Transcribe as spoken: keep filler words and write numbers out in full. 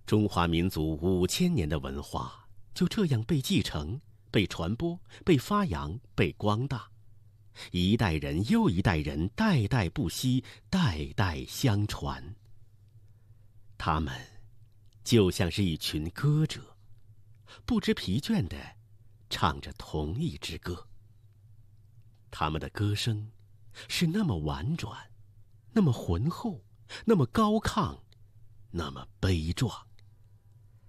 中华民族五千年的文化就这样被继承、被传播、被发扬、被光大，一代人又一代人，代代不息，代代相传。他们就像是一群歌者，不知疲倦地唱着同一支歌。他们的歌声是那么婉转，那么浑厚，那么高亢，那么悲壮。